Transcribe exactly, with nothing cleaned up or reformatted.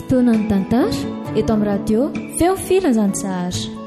fotoana ny tantara eto amin'ny radio feo filanzantsahary.